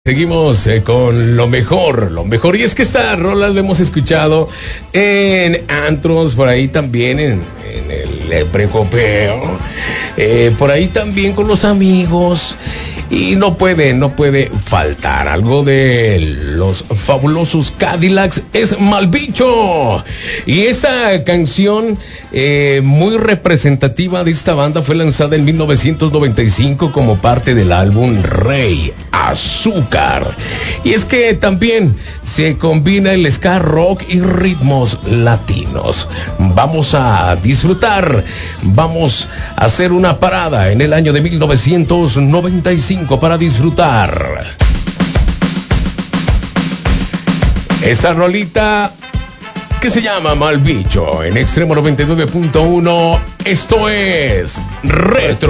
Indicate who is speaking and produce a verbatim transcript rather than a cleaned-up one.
Speaker 1: Seguimos eh, con lo mejor, lo mejor. Y es que esta rola la hemos escuchado en antros, por ahí también en, en el eh, precopeo, eh, por ahí también con los amigos. Y no puede, no puede faltar algo de los fabulosos Cadillacs. Es Malbicho. Y esa canción eh, muy representativa de esta banda fue lanzada en mil novecientos noventa y cinco como parte del álbum Rey Azúcar. Y es que también se combina el ska rock y ritmos latinos. Vamos a disfrutar, vamos a hacer una parada en el año de mil novecientos noventa y cinco para disfrutar esa rolita que se llama Malbicho en Extremo noventa y nueve punto uno. Esto es Retro